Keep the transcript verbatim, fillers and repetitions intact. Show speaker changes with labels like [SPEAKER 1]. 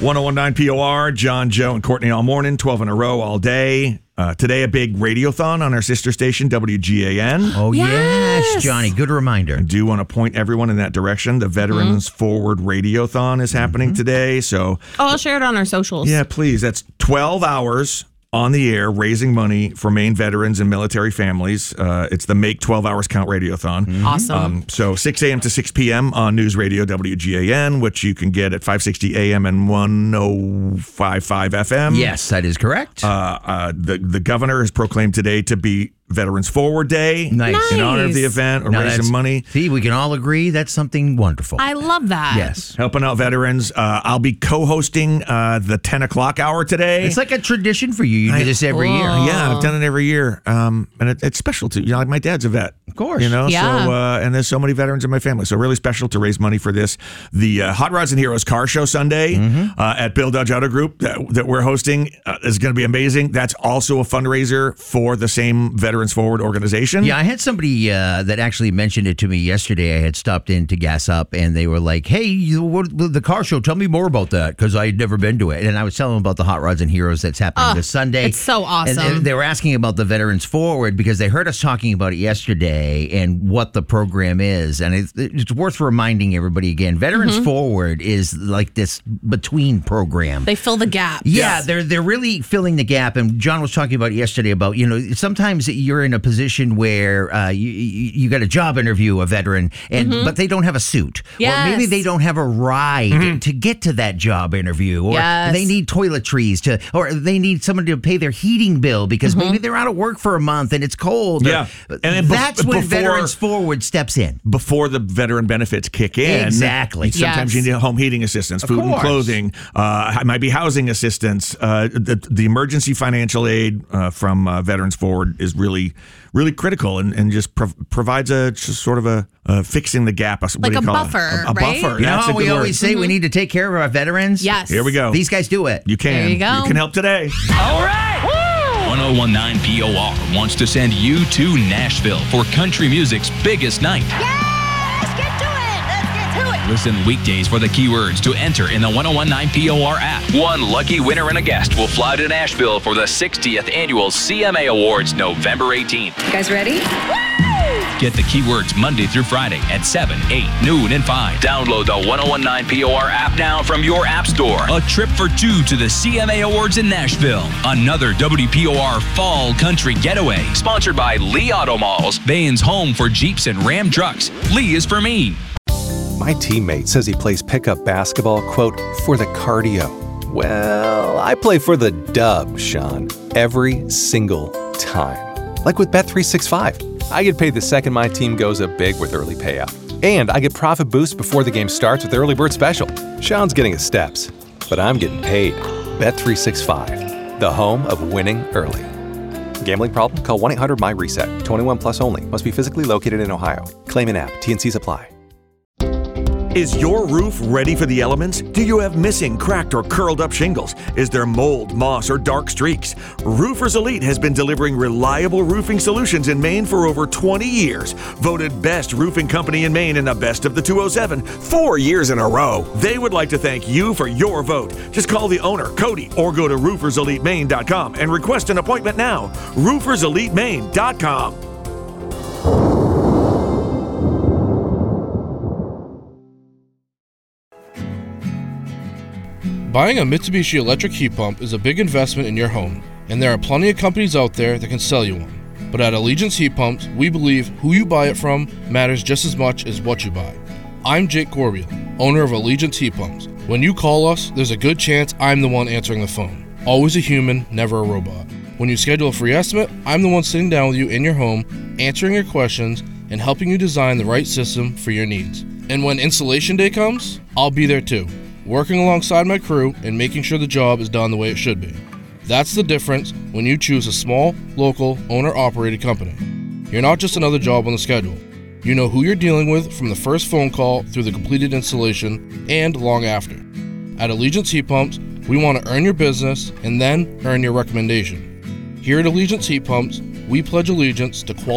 [SPEAKER 1] one oh one point nine P O R, John, Joe, and Courtney all morning, twelve in a row all day. Uh, today, a big radiothon on our sister station, W G A N.
[SPEAKER 2] Oh, yes,
[SPEAKER 3] Yes.
[SPEAKER 2] Johnny. Good reminder.
[SPEAKER 1] I do want to point everyone in that direction. The Veterans mm-hmm. Forward Radiothon is happening mm-hmm. today. So,
[SPEAKER 3] oh, I'll share it on our socials.
[SPEAKER 1] Yeah, please. That's twelve hours on the air raising money for Maine veterans and military families. Uh, it's the Make twelve Hours Count Radiothon.
[SPEAKER 3] Mm-hmm. Awesome. Um,
[SPEAKER 1] so six a.m. to six p.m. on News Radio W G A N, which you can get at five sixty A M and one oh five point five F M.
[SPEAKER 2] Yes, that is correct.
[SPEAKER 1] Uh, uh, the, the governor has proclaimed today to be Veterans Forward Day.
[SPEAKER 2] Nice.
[SPEAKER 1] In honor of the event, or
[SPEAKER 2] now
[SPEAKER 1] raising money.
[SPEAKER 2] See, we can all agree that's something wonderful.
[SPEAKER 3] I love that.
[SPEAKER 2] Yes.
[SPEAKER 1] Helping out veterans. Uh, I'll be co-hosting uh, the ten o'clock hour today.
[SPEAKER 2] It's like a tradition for you. You
[SPEAKER 1] I,
[SPEAKER 2] do this every
[SPEAKER 3] oh.
[SPEAKER 2] year.
[SPEAKER 1] Yeah, I've done it every year. Um, and it, it's special to, you know, like my dad's a vet.
[SPEAKER 2] Of course.
[SPEAKER 1] You know,
[SPEAKER 3] yeah.
[SPEAKER 1] so, uh, and there's so many veterans in my family. So really special to raise money for this. The uh, Hot Rods and Heroes Car Show Sunday mm-hmm. uh, at Bill Dodge Auto Group that, that we're hosting uh, is going to be amazing. That's also a fundraiser for the same Veterans Forward organization.
[SPEAKER 2] Yeah, I had somebody uh, that actually mentioned it to me yesterday. I had stopped in to gas up, and they were like, hey, you, what, the car show, tell me more about that, because I had never been to it. And I was telling them about the Hot Rods and Heroes that's happening
[SPEAKER 3] oh,
[SPEAKER 2] this Sunday.
[SPEAKER 3] It's so awesome.
[SPEAKER 2] And they, they were asking about the Veterans Forward, because they heard us talking about it yesterday and what the program is. And it's, it's worth reminding everybody again, Veterans mm-hmm. Forward is like this between program.
[SPEAKER 3] They fill the gap.
[SPEAKER 2] Yeah, yes. they're they're really filling the gap. And John was talking about it yesterday about, you know, sometimes you're in a position where uh, you, you you got a job interview, a veteran, and mm-hmm. but they don't have a suit.
[SPEAKER 3] Yes.
[SPEAKER 2] Or maybe they don't have a ride mm-hmm. to get to that job interview. Or
[SPEAKER 3] yes.
[SPEAKER 2] they need toiletries to, or they need someone to pay their heating bill because mm-hmm. maybe they're out of work for a month and it's cold.
[SPEAKER 1] Yeah.
[SPEAKER 2] Or, and then that's be- when before, Veterans Forward steps in.
[SPEAKER 1] Before the veteran benefits kick in.
[SPEAKER 2] Exactly.
[SPEAKER 1] Sometimes
[SPEAKER 3] yes.
[SPEAKER 1] you need home heating assistance,
[SPEAKER 2] of
[SPEAKER 1] food
[SPEAKER 2] course.
[SPEAKER 1] and clothing. Uh, it might be housing assistance. Uh, the, the emergency financial aid uh, from uh, Veterans Forward is really, really critical and, and just pro- provides a just sort of a uh, fixing the gap. What
[SPEAKER 3] like
[SPEAKER 1] do you
[SPEAKER 3] a
[SPEAKER 1] call
[SPEAKER 3] buffer,
[SPEAKER 1] it? A, a
[SPEAKER 3] right?
[SPEAKER 1] buffer.
[SPEAKER 2] You know
[SPEAKER 1] That's
[SPEAKER 2] how
[SPEAKER 1] a
[SPEAKER 2] we
[SPEAKER 1] good
[SPEAKER 2] always
[SPEAKER 1] word.
[SPEAKER 2] say mm-hmm. we need to take care of our veterans?
[SPEAKER 3] Yes.
[SPEAKER 1] Here we go.
[SPEAKER 2] These guys do it.
[SPEAKER 1] You can.
[SPEAKER 3] There you go.
[SPEAKER 1] You can help today.
[SPEAKER 4] All right. one oh one point nine P O R wants to send you to Nashville for country music's biggest night.
[SPEAKER 5] Yeah, let's get to it. Let's get to it.
[SPEAKER 4] Listen weekdays for the keywords to enter in the one oh one point nine P O R app. One lucky winner and a guest will fly to Nashville for the sixtieth Annual C M A Awards November eighteenth.
[SPEAKER 5] You guys ready?
[SPEAKER 4] Get the keywords Monday through Friday at seven, eight, noon, and five. Download the one oh one point nine P O R app now from your app store. A trip for two to the C M A Awards in Nashville. Another W P O R Fall Country Getaway. Sponsored by Lee Auto Malls, Bain's home for Jeeps and Ram trucks. Lee is for me.
[SPEAKER 6] My teammate says he plays pickup basketball, quote, for the cardio. Well, I play for the dub, Sean, every single time. Like with Bet three sixty-five. I get paid the second my team goes up big with early payout. And I get profit boost before the game starts with the early bird special. Sean's getting his steps, but I'm getting paid. Bet three sixty-five, the home of winning early. Gambling problem? Call one eight hundred M Y reset. twenty-one plus only. Must be physically located in Ohio. Claim in app. T N Cs apply.
[SPEAKER 1] Is your roof ready for the elements? Do you have missing, cracked, or curled up shingles? Is there mold, moss, or dark streaks? Roofers Elite has been delivering reliable roofing solutions in Maine for over twenty years. Voted best roofing company in Maine in the best of the two oh seven, four years in a row. They would like to thank you for your vote. Just call the owner, Cody, or go to roofers elite maine dot com and request an appointment now. roofers elite maine dot com.
[SPEAKER 7] Buying a Mitsubishi electric heat pump is a big investment in your home, and there are plenty of companies out there that can sell you one. But at Allegiance Heat Pumps, we believe who you buy it from matters just as much as what you buy. I'm Jake Corbiel, owner of Allegiance Heat Pumps. When you call us, there's a good chance I'm the one answering the phone. Always a human, never a robot. When you schedule a free estimate, I'm the one sitting down with you in your home, answering your questions, and helping you design the right system for your needs. And when installation day comes, I'll be there too, working alongside my crew and making sure the job is done the way it should be. That's the difference when you choose a small, local, owner-operated company. You're not just another job on the schedule. You know who you're dealing with from the first phone call through the completed installation and long after. At Allegiance Heat Pumps, we want to earn your business and then earn your recommendation. Here at Allegiance Heat Pumps, we pledge allegiance to quality